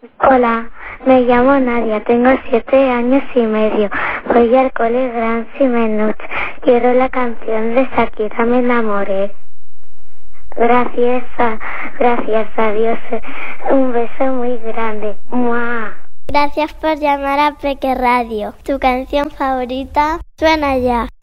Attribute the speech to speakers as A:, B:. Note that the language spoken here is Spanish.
A: Hola, me llamo Nadia, tengo 7 años y medio. Voy al cole Gran Simenut. Quiero la canción de Shakira, Me enamoré. Gracias a Dios. Un beso muy grande. ¡Mua!
B: Gracias por llamar a Peque Radio. Tu canción favorita suena ya.